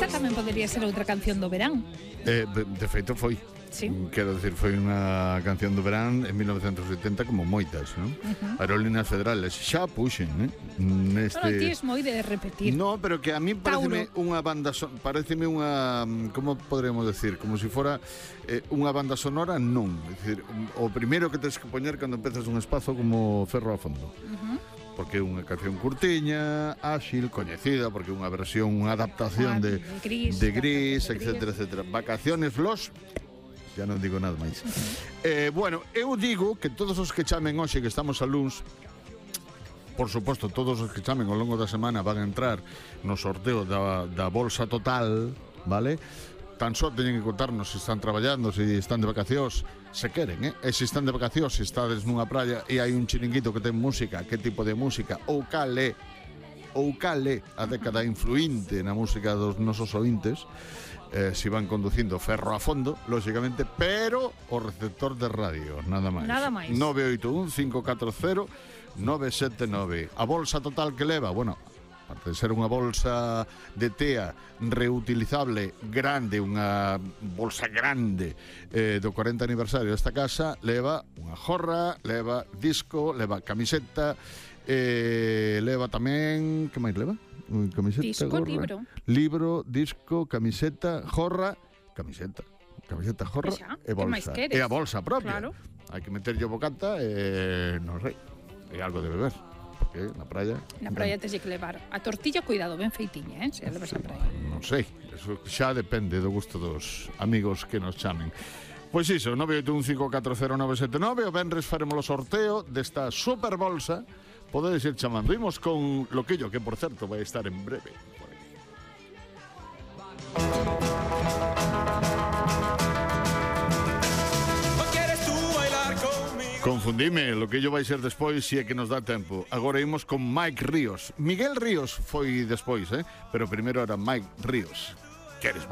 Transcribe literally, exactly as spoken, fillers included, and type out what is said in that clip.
Esta tamén podería ser outra canción do verán. Eh, de, de feito foi. Sí. Quero decir, foi unha canción do verán en mil novecientos oitenta como moitas, non? Uh-huh. Aerolíneas Federales xa puxen, eh? Neste... Bueno, ti es moi de repetir. No, pero que a mí pareceme unha banda son... pareceme unha, como podríamos decir, como se si fora eh, unha banda sonora, non. É dicir, o primeiro que tens que poñer cando empezas un espazo como Ferro a Fondo. Uh-huh. Porque é unha canción curtiña, áxil, coñecida, porque é unha versión, unha adaptación de, de Gris, de Gris, etcétera, etcétera. Vacaciones los... Ya non digo nada máis. Uh-huh. eh, bueno, eu digo que todos os que chamen hoxe, que estamos a luns, por suposto, todos os que chamen ao longo da semana van a entrar no sorteo da, da bolsa total, vale? Tan só teñen que contarnos se están traballando, se están de vacacións, se queren, eh? E se están de vacacións, se estades nunha praia e hai un chiringuito que ten música, que tipo de música, ou cal é, ou cal é a década influinte na música dos nosos ointes, eh, si van conducindo Ferro a Fondo, lógicamente, pero o receptor de radio, nada máis. Nada máis. nove oito un, cinco catro cero, nove sete nove. A bolsa total que leva, bueno, aparte de ser unha bolsa de tea reutilizable grande, unha bolsa grande eh, do cuarenta aniversario desta casa, leva unha jorra, leva disco, leva camiseta, eh, leva tamén, que máis leva? Camiseta, disco, gorra, libro. Libro, disco, camiseta, jorra, camiseta, camiseta, jorra Xa, e bolsa. E a bolsa propia. Claro. Hai que meterlle bocata e non sei, e algo de beber. Porque na praia... Na praia tens que levar a tortilla, cuidado, ben feitiña, eh? Se a levas a praia. Non sei, eso xa depende do gusto dos amigos que nos chamen. Pois iso, nove oito un, cinco catro cero, nove sete nove. O venres faremos o sorteo desta super bolsa. Podedes ir chamando. Imos con Loquillo, que por certo vai estar en breve por aquí. Confundime, Loquillo vai ser despois se é que nos dá tempo. Agora imos con Mike Ríos. Miguel Ríos foi despois, eh? Pero primeiro era Mike Ríos. Queres